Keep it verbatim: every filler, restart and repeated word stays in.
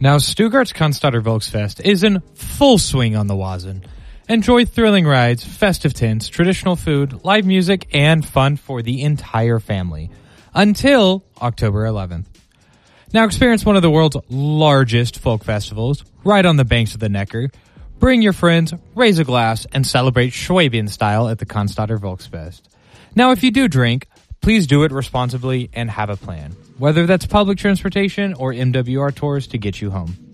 Now, Stuttgart's Cannstatter Volksfest is in full swing on the Wazen. Enjoy thrilling rides, festive tints, traditional food, live music, and fun for the entire family. Until October eleventh. Now experience one of the world's largest folk festivals right on the banks of the Neckar. Bring your friends, raise a glass, and celebrate Schwabian style at the Cannstatter Volksfest. Now, if you do drink, please do it responsibly and have a plan, whether that's public transportation or M W R tours to get you home.